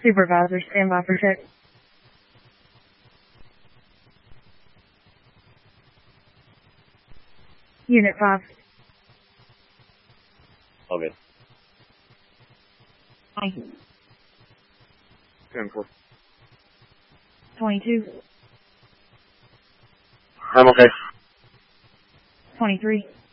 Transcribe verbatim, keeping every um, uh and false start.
Supervisor, stand by for check. Unit five. Okay. twenty. ten four. twenty-two. I'm okay. twenty-three.